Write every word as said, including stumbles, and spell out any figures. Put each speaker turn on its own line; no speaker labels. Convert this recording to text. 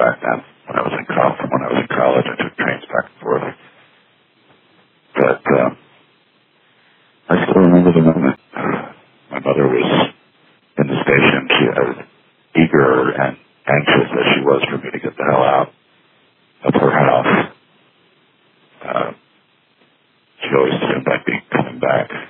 back then. When I was in college, when I was in college, I took trains back and forth. But uh, I still remember the moment. My mother was in the station. She was eager and anxious as she was for me to get the hell out of her house. Uh, she always assumed I'd be coming back.